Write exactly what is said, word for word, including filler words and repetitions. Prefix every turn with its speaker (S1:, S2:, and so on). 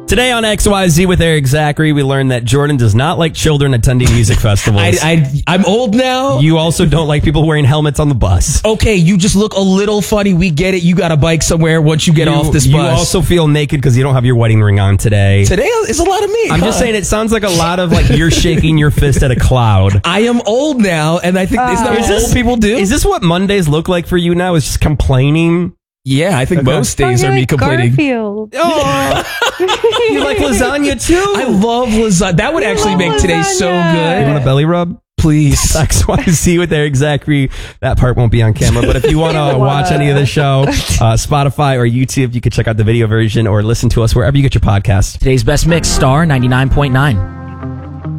S1: Today on X Y Z with Eric Zachary, we learned that Jordan does not like children attending music festivals.
S2: I, I, I'm old now.
S1: You also don't like people wearing helmets on the bus.
S2: Okay, you just look a little funny. We get it. You got a bike somewhere once you get
S1: you,
S2: off this bus.
S1: You also feel naked because you don't have your wedding ring on today.
S2: Today is a lot of me.
S1: I'm
S2: huh?
S1: just saying it sounds like a lot of like you're shaking your fist at a cloud.
S2: I am old now, and I think uh, isn't that what old people do?
S1: Is this what Mondays look like for you now? Is just complaining?
S2: Yeah, I think
S1: okay.
S2: most days
S3: oh,
S2: are me
S3: like
S2: complaining.
S3: Garfield.
S1: Oh, you like lasagna too?
S2: I love lasagna. That would
S3: I
S2: actually make
S3: lasagna.
S2: today so good.
S1: You want a belly rub?
S2: Please.
S1: X Y Z with Eric Zachary. That part won't be on camera, but if you want to watch any of the show, uh, Spotify or YouTube, you can check out the video version or listen to us wherever you get your podcasts.
S4: Today's best mix, Star ninety-nine point nine.